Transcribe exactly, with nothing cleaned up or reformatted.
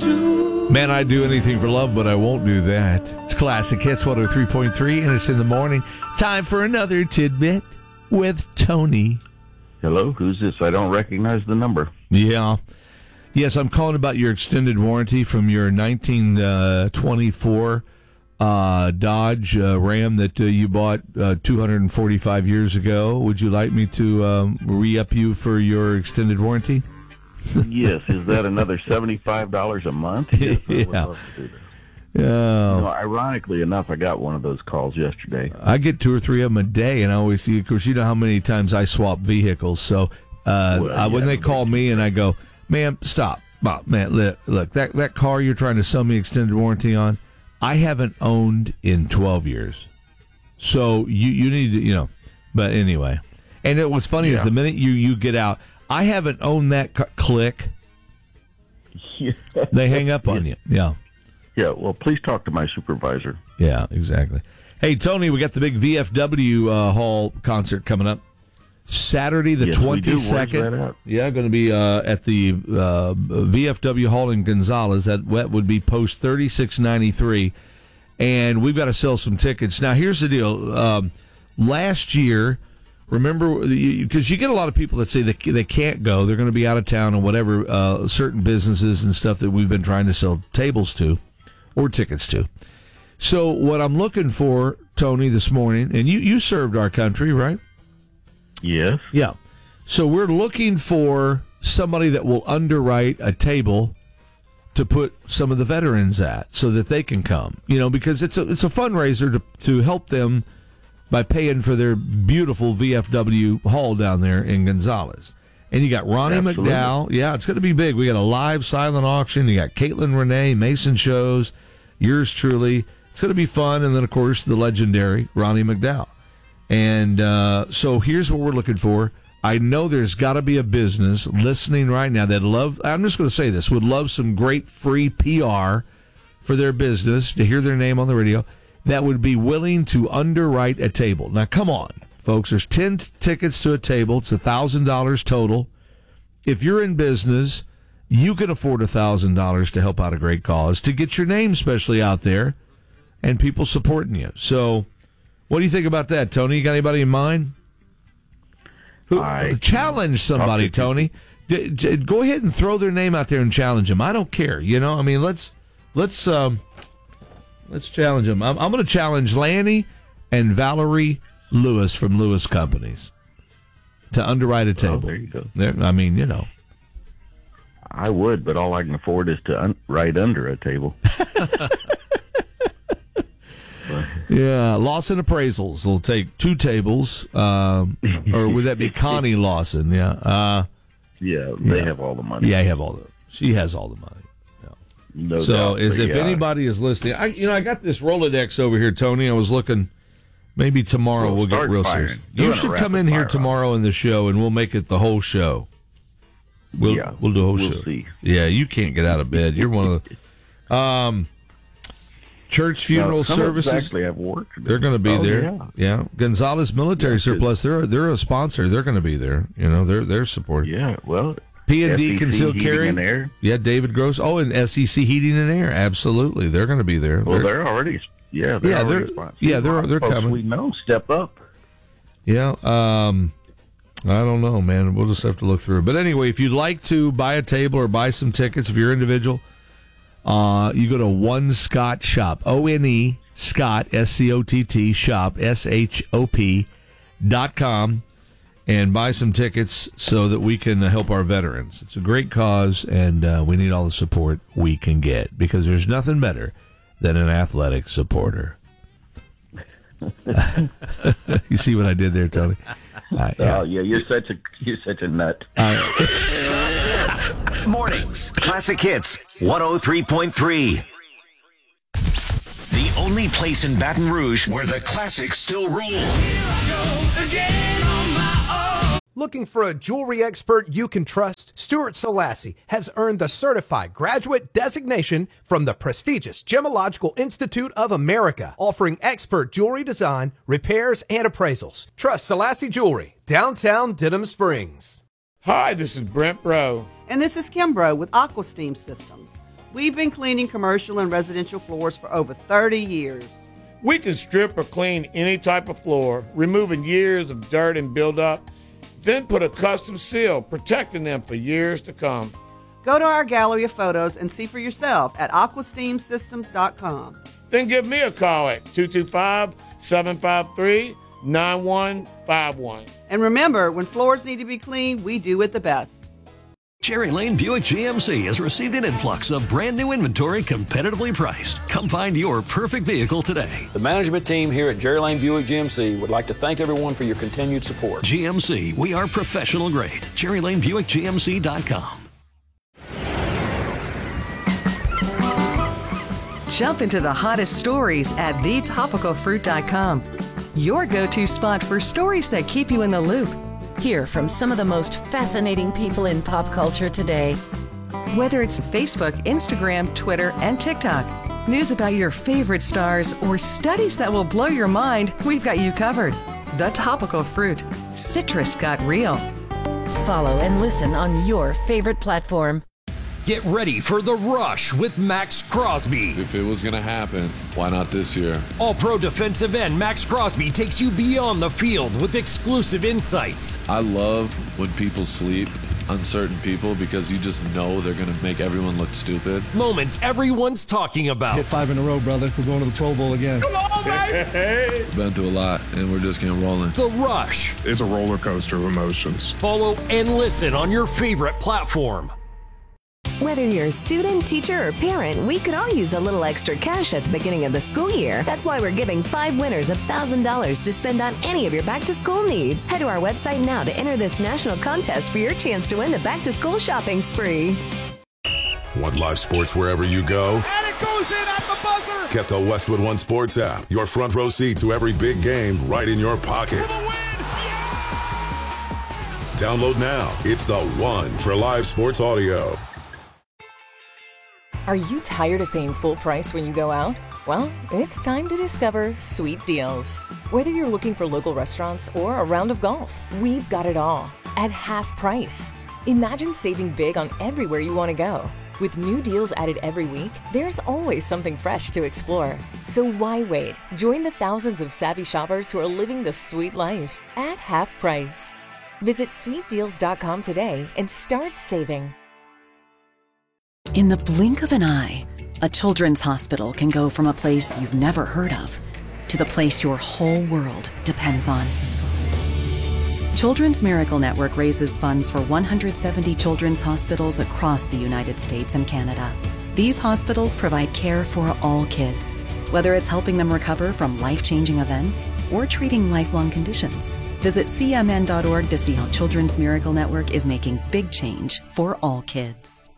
Man, I'd do anything for love, but I won't do that. It's Classic Hits one oh three point three, and it's in the morning. Time for another tidbit with Tony. Hello, who's this? I don't recognize the number. Yeah. Yes, I'm calling about your extended warranty from your nineteen twenty-four uh, Dodge uh, Ram that uh, you bought uh, two hundred forty-five years ago. Would you like me to um, re-up you for your extended warranty? Yes. Is that another seventy-five dollars a month? Yes, I would Yeah. love to do that. Yeah. You know, ironically enough, I got one of those calls yesterday. I get two or three of them a day, and I always see, of course, you know how many times I swap vehicles. So uh, Well, I, when yeah, they call me and I go, ma'am, stop. Oh, man, look, look that, that car you're trying to sell me extended warranty on, I haven't owned in twelve years. So you, you need to, you know, but anyway. And it, what's funny Yeah. is the minute you, you get out, I haven't owned that car, click, they hang up on you. Yeah. Yeah, well, please talk to my supervisor. Yeah, exactly. Hey, Tony, we got the big V F W uh, Hall concert coming up Saturday the Yes, we do. Where's twenty-second. that at? Yeah, going to be uh, at the uh, V F W Hall in Gonzales. That, that would be post thirty-six ninety-three. And we've got to sell some tickets. Now, here's the deal. Um, last year, remember, because you get a lot of people that say they, they can't go. They're going to be out of town or whatever, uh, certain businesses and stuff that we've been trying to sell tables to or tickets to. So what I'm looking for, Tony, this morning, and you, you served our country, right? Yes. Yeah. So we're looking for somebody that will underwrite a table to put some of the veterans at so that they can come. You know, because it's a it's a fundraiser to to help them by paying for their beautiful V F W hall down there in Gonzales. And you got Ronnie Absolutely. McDowell. Yeah, it's going to be big. We got a live silent auction. You got Caitlin Renee, Mason Shows, yours truly. It's going to be fun. And then, of course, the legendary Ronnie McDowell. And uh, so here's what we're looking for. I know there's got to be a business listening right now that love, I'm just going to say this, would love some great free P R for their business, to hear their name on the radio, that would be willing to underwrite a table. Now, come on, folks. There's ten t- tickets to a table. It's one thousand dollars total. If you're in business, you can afford one thousand dollars to help out a great cause, to get your name especially out there and people supporting you. So what do you think about that, Tony? You got anybody in mind? Who, I challenge somebody, Tony. D- d- go ahead and throw their name out there and challenge them. I don't care. You know, I mean, let's let's um, let's challenge them. I'm, I'm going to challenge Lanny and Valerie Lewis from Lewis Companies to underwrite a table. Oh, there you go. There, I mean, you know, I would, but all I can afford is to un- write under a table. yeah. Lawson Appraisals will take two tables, um, or would that be Connie Lawson? Yeah. Uh, Yeah, they Yeah. have all the money. yeah, I have all the. She has all the money. No So, doubt, as but if yeah. anybody is listening, I you know I got this Rolodex over here, Tony. I was looking. Maybe tomorrow Well, we'll get start real firing. serious. Doing You a should rapid come in here fire tomorrow in the show, and we'll make it the whole show. We'll Yeah, we'll do a whole we'll show. see. Yeah, you can't get out of bed. You're one of the um, church funeral Now, some services. actually have work. to do. They're going to be Oh, there. Yeah. Yeah, Gonzales Military Yeah, 'cause- Surplus. They're they're a sponsor. They're going to be there. You know, they're they're supporting. Yeah, well, P and D S E C Concealed Heating Carry. and Air. Yeah, David Gross. Oh, and S E C Heating and Air. Absolutely, they're going to be there. Well, They're- they're already. Yeah, they're Yeah, already they're- sponsored. yeah, they're- A lot of they're folks coming. We know step up. Yeah, um, I don't know, man. We'll just have to look through. But anyway, if you'd like to buy a table or buy some tickets, if you're individual, uh, you go to One Scott Shop, O N E Scott S C O T T Shop S H O P dot com, and buy some tickets so that we can help our veterans. It's a great cause, and uh, we need all the support we can get, because there's nothing better than an athletic supporter. You see what I did there, Tony? Uh, yeah. Oh yeah, you're such a you're such a nut. Mornings, Classic Hits, one oh three point three. The only place in Baton Rouge where the classics still rule. Looking for a jewelry expert you can trust? Stuart Selassie has earned the certified graduate designation from the prestigious Gemological Institute of America, offering expert jewelry design, repairs, and appraisals. Trust Selassie Jewelry, downtown Denham Springs. Hi, this is Brent Bro. And this is Kim Bro with Aqua Steam Systems. We've been cleaning commercial and residential floors for over thirty years. We can strip or clean any type of floor, removing years of dirt and buildup, then put a custom seal, protecting them for years to come. Go to our gallery of photos and see for yourself at aqua steam systems dot com. Then give me a call at two two five, seven five three, nine one five one. And remember, when floors need to be cleaned, we do it the best. Cherry Lane Buick G M C has received an influx of brand new inventory competitively priced. Come find your perfect vehicle today. The management team here at Cherry Lane Buick G M C would like to thank everyone for your continued support. G M C, we are professional grade. Cherry Lane Buick G M C dot com. Jump into the hottest stories at the topical fruit dot com. Your go-to spot for stories that keep you in the loop. Hear from some of the most fascinating people in pop culture today. Whether it's Facebook, Instagram, Twitter, and TikTok, news about your favorite stars, or studies that will blow your mind, we've got you covered. The Topical Fruit. Citrus got real. Follow and listen on your favorite platform. Get ready for The Rush with Max Crosby. If it was going to happen, why not this year? All-pro defensive end Max Crosby takes you beyond the field with exclusive insights. I love when people sleep, uncertain people, because you just know they're going to make everyone look stupid. Moments everyone's talking about. Hit five in a row, brother. We're going to the Pro Bowl again. Come on, baby! We've been through a lot, and we're just getting rolling. The Rush. It's a roller coaster of emotions. Follow and listen on your favorite platform. Whether you're a student, teacher, or parent, we could all use a little extra cash at the beginning of the school year. That's why we're giving five winners one thousand dollars to spend on any of your back-to-school needs. Head to our website now to enter this national contest for your chance to win the back-to-school shopping spree. Want live sports wherever you go? And it goes in at the buzzer! Get the Westwood One Sports app. Your front row seat to every big game right in your pocket. For the win! Yeah! Download now. It's the one for live sports audio. Are you tired of paying full price when you go out? Well, it's time to discover Sweet Deals. Whether you're looking for local restaurants or a round of golf, we've got it all at half price. Imagine saving big on everywhere you want to go. With new deals added every week, there's always something fresh to explore. So why wait? Join the thousands of savvy shoppers who are living the sweet life at half price. Visit sweet deals dot com today and start saving. In the blink of an eye, a children's hospital can go from a place you've never heard of to the place your whole world depends on. Children's Miracle Network raises funds for one hundred seventy children's hospitals across the United States and Canada. These hospitals provide care for all kids, whether it's helping them recover from life-changing events or treating lifelong conditions. Visit C M N dot org to see how Children's Miracle Network is making big change for all kids.